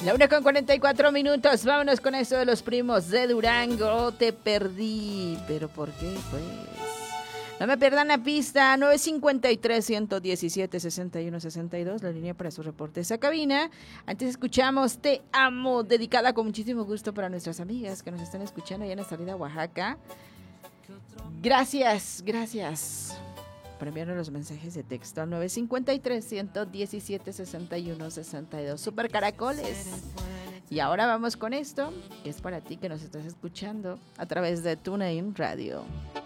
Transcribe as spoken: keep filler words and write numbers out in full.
La una con cuarenta y cuatro minutos. Vámonos con eso de los primos de Durango. Te perdí. ¿Pero por qué? Pues no me pierdan la pista. nueve cinco tres, uno uno siete, seis uno seis dos. La línea para sus reportes a cabina. Antes escuchamos Te Amo, dedicada con muchísimo gusto para nuestras amigas que nos están escuchando allá en la salida a Oaxaca. Gracias, gracias por enviarnos los mensajes de texto al nueve cinco tres, uno uno siete, seis uno seis dos. Super Caracoles. Y ahora vamos con esto, que es para ti que nos estás escuchando a través de TuneIn Radio.